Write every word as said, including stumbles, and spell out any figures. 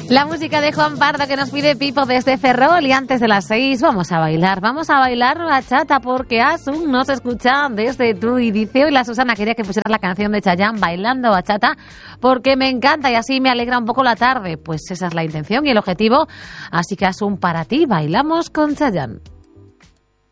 La música de Juan Pardo que nos pide Pipo desde Ferrol, y antes de las seis vamos a bailar, vamos a bailar bachata porque Asun nos escucha desde tú y dice: hoy la Susana quería que pusiera la canción de Chayanne bailando bachata porque me encanta y así me alegra un poco la tarde. Pues esa es la intención y el objetivo, así que Asun, para ti bailamos con Chayanne.